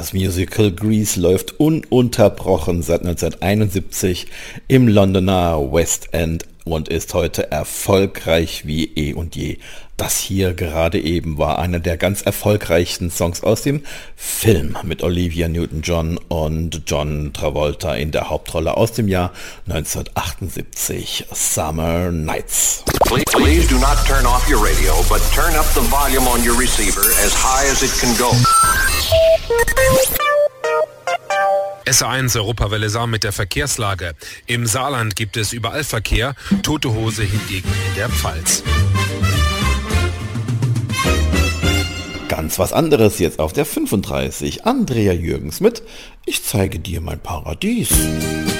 Das Musical Grease läuft ununterbrochen seit 1971 im Londoner West End und ist heute erfolgreich wie eh und je. Das hier gerade eben war einer der ganz erfolgreichsten Songs aus dem Film mit Olivia Newton-John und John Travolta in der Hauptrolle aus dem Jahr 1978, Summer Nights. Please do not turn off your radio, but turn up the volume on your receiver as high as it can go. SR1 Europawelle Saar mit der Verkehrslage. Im Saarland gibt es überall Verkehr, tote Hose hingegen in der Pfalz. Ganz was anderes jetzt auf der 35. Andrea Jürgens mit Ich zeige dir mein Paradies.